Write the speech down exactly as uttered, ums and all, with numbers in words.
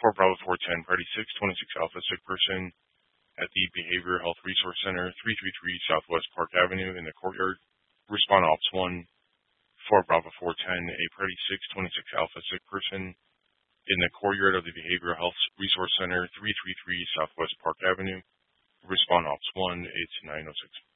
four Bravo four ten, Party six twenty-six Alpha, sick person at the Behavioral Health Resource Center, three thirty-three Southwest Park Avenue in the courtyard. Respond Ops one, four Bravo four ten, a Party six twenty-six Alpha, sick person in the courtyard of the Behavioral Health Resource Center, three thirty-three Southwest Park Avenue. Respond Ops one, it's nine oh six.